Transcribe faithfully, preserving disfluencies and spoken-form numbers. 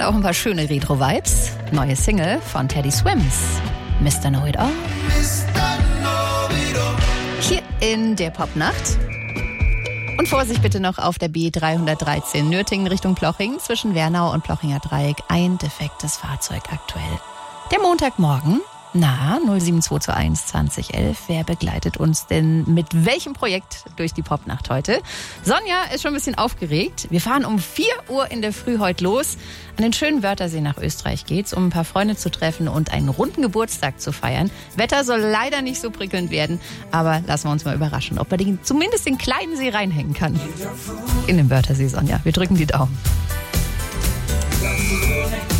auch ein paar schöne Retro-Vibes. Neue Single von Teddy Swims, Mister Know-It-All. Hier in der Popnacht. Und Vorsicht bitte noch auf der B dreihundertdreizehn Nürtingen Richtung Ploching zwischen Wernau und Plochinger Dreieck. Ein defektes Fahrzeug aktuell. Der Montagmorgen. Na, null sieben zwei zwei eins zwanzig elf. Wer begleitet uns denn mit welchem Projekt durch die Popnacht heute? Sonja ist schon ein bisschen aufgeregt. Wir fahren um vier Uhr in der Früh heute los. An den schönen Wörthersee nach Österreich geht's, um ein paar Freunde zu treffen und einen runden Geburtstag zu feiern. Wetter soll leider nicht so prickelnd werden, aber lassen wir uns mal überraschen, ob man den, zumindest den kleinen See reinhängen kann. In den Wörthersee, Sonja. Wir drücken die Daumen.